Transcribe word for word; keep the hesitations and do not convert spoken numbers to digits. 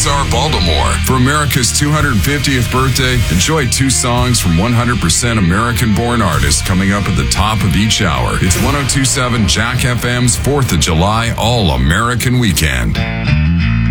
R Baltimore. For America's two hundred fiftieth birthday, enjoy two songs from one hundred percent American-born artists coming up at the top of each hour. It's one oh two point seven Jack F M's fourth of July All-American Weekend.